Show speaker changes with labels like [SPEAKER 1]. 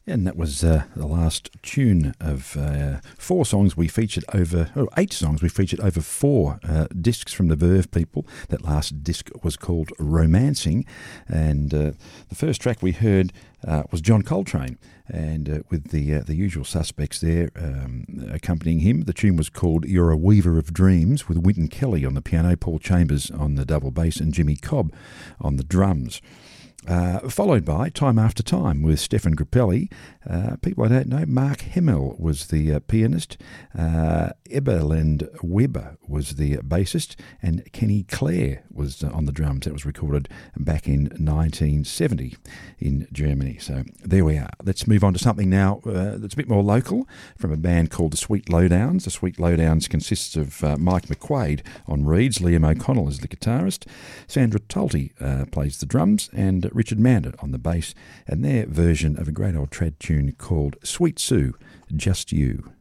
[SPEAKER 1] And that was the last tune of 4 songs we featured over, 8 songs we featured over 4 discs from the Verve people. That last disc was called Romancing, and the first track we heard was John Coltrane, and with the usual suspects there accompanying him. The tune was called You're a Weaver of Dreams, with Wynton Kelly on the piano, Paul Chambers on the double bass, and Jimmy Cobb on the drums. Followed by Time After Time with Stefan Grappelli. People I don't know, Mark Hemmel was the pianist, Eberland Weber was the bassist, and Kenny Clare was on the drums. That was recorded back in 1970 in Germany. So there we are. Let's move on to something now that's a bit more local, from a band called the Sweet Lowdowns. The Sweet Lowdowns consists of Mike McQuaid on reeds, Liam O'Connell is the guitarist, Sandra Tolte plays the drums, and Richard Mander on the bass, and their version of a great old trad tune called Sweet Sue, Just You.